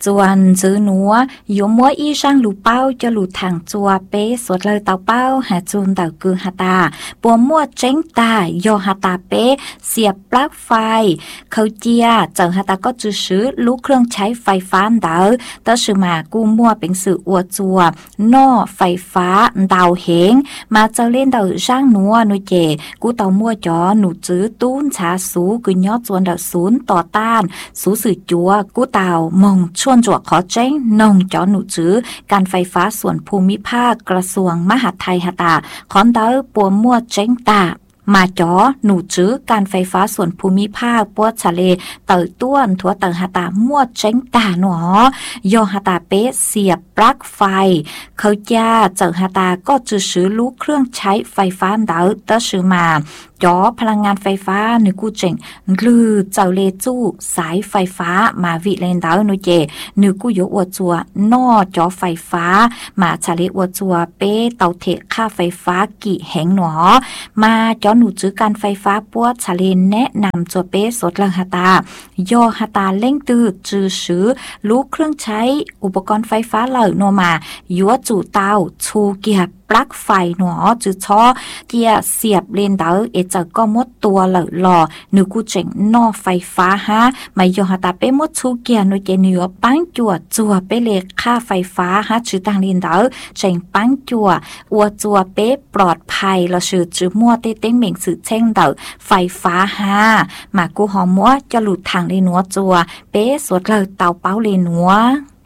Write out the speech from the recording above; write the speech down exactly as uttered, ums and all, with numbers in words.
วนจื้อหนัวอยู่มัวอีช่างหลูเป้าจะหลูทางจัวเป๊สวดเลยเตาเป้าหาจูนเต่ากือหาตาปัวมัวเจ้งตาโยหาตาเป๊เสียบปลั๊กไฟเขาเจียเจ้าหาตาก็จื้อซื้อลูกเครื่องใช้ไฟฟ้าเตาเตาชื่อมากูมัวเป็นสื่ออวจัวนอไฟฟ้าดาวเหงมาเจ้าเล่นเต่าช่างหนัวหนูเจกูเต่ามัวจอหนูจื้อตู้นชาสูกุยอดจวนเต่าศูนย์ต่อต้านสูสื่อจัวกูเต่ามองชวนจวกขอเจ้งนงจอหนูจื้อการไฟฟ้าส่วนภูมิภาคกระทรวงมหาดไทยหาตาคอนเตอร์ปัวมัวเจ้งตามาจ๋อหนูจื้อการไฟฟ้าส่วนภูมิภาคปวดทะเลเติร์ต้วนถัวเติร์หาตามั่วเจ้งตาหนอยอหาตาเป๊ะเสียบปลั๊กไฟเขาจ้าเจิงหาตาก็จื้อซื้อลูกเครื่องใช้ไฟฟ้าเติร์เตอร์ซื้อมาจ๋อพลังงานไฟฟ้าหนูกูเจ๋งลือเจ้าเลจู้สายไฟฟ้ามาวิเลนเตอร์หนูเจหนูกูยกอวจัวนอจ๋อไฟฟ้ามาชะเลอวจัวเป๊ะเตาเทค่าไฟฟ้ากี่แห่งหนอมาจ๋อหนูจื้อการไฟฟ้าปวดชะเลแนะนำจัวเป๊ะสดเลิงหาตายอหาตาเล่งตือจื้อซื้อลูกเครื่องใช้อุปกรณ์ไฟฟ้าเหล่าโนมายัวจู่เตาชูเกียบปลั๊กไฟหนอจื้อช้อเกียเสียบเลนเตอเอเจอก็มดตัวเหล่าหล่อหนูกูเจ๋งนอไฟฟ้าฮะมายอหาตาเป้มดชูเกียหนูเจนิวปังจัวจัวเปเลค่าไฟฟ้าฮะจื้อตังเลนเตอเจ๋งปังจัวอัวจัวเป้ปลอดภัยเราชื่อจื้อมัวเต้เต้งเหม่งสือเช่งเตอไฟฟ้าฮะมากูหอมมัวจะหลุดทางเลนัวจัวเป้สวดเลยเตาเป้าเลนัว